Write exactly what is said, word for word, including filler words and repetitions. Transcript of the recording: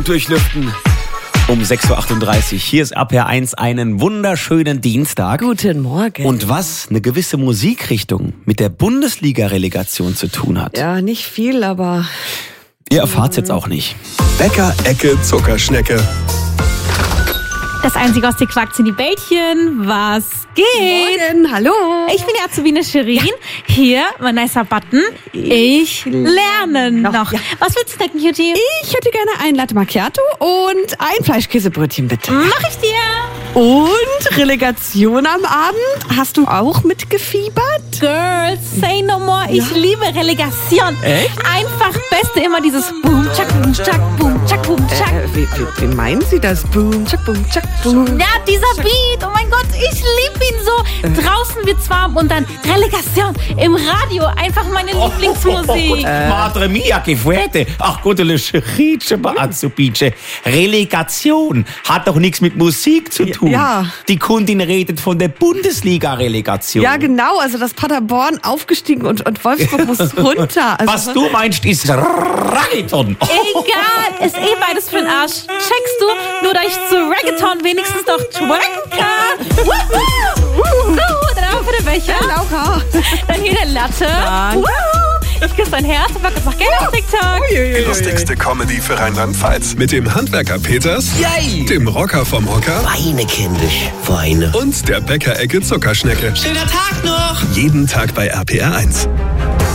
Durchlüften um sechs Uhr achtunddreißig. Hier ist A P R eins, einen wunderschönen Dienstag. Guten Morgen. Und was eine gewisse Musikrichtung mit der Bundesliga-Relegation zu tun hat. Ja, nicht viel, aber... Ihr erfahrt's jetzt auch nicht. Bäcker, Ecke, Zuckerschnecke. Das einzige aus dir quackt sind die Bällchen. Was geht? Morgen, hallo. Ich bin die Azubine Shirin. Hier, mein nicer Button. Ich lerne noch. noch. Ja. Was willst du snacken, Cutie? Ich hätte gerne ein Latte Macchiato und ein Fleischkäsebrötchen, bitte. Mach ich dir. Und Relegation am Abend? Hast du auch mitgefiebert? Girls, say no more. Ich Ja. liebe Relegation. Echt? Einfach Beste immer dieses Boom, Chuck, Boom, Chuck, Boom, Chuck, Boom, Chuck. Äh, wie, wie, wie meinen Sie das? Boom, tschak, boom, tschak, boom. Ja, dieser Beat, oh mein Gott, ich liebe ihn so. Draußen wird's warm und dann Relegation im Radio, einfach meine Lieblingsmusik. Madre mia, che fuerte. Ach Gott, le Scherice, Azubice. Relegation hat doch nichts mit Musik zu tun. Ja. Die Kundin redet von der Bundesliga-Relegation. Ja, genau. Also das Paderborn aufgestiegen und, und Wolfsburg muss runter. Also, Was du meinst, ist Reggaeton. Egal, ist eh beides für den Arsch. Checkst du, nur da ich zu Reggaeton wenigstens noch twerken kann. Woohoo! So, dann auch für den Becher. Laura. Dann hier der Latte. Danke. Woohoo! Ich küsse dein Herz und pack uns noch Geld auf TikTok. Die lustigste Comedy für Rheinland-Pfalz. Mit dem Handwerker Peters, Yay! dem Rocker vom Hocker Weine, kindisch, Weine. und der Bäcker, Ecke, Zuckerschnecke. Schöner Tag noch! Jeden Tag bei R P R eins.